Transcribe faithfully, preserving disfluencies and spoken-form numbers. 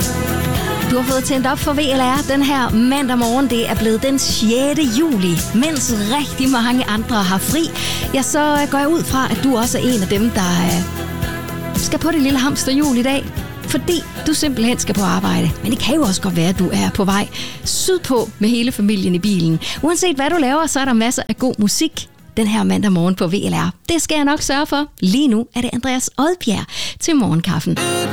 Du har fået tændt op for V L R den her mandag morgen. Det er blevet den sjette juli, mens rigtig mange andre har fri. Ja, så går jeg ud fra, at du også er en af dem, der skal på det lille hamsterhjul i dag. Fordi du simpelthen skal på arbejde. Men det kan jo også godt være, at du er på vej sydpå med hele familien i bilen. Uanset hvad du laver, så er der masser af god musik den her mandag morgen på V L R. Det skal jeg nok sørge for. Lige nu er det Andreas Odbjerg til morgenkaffen.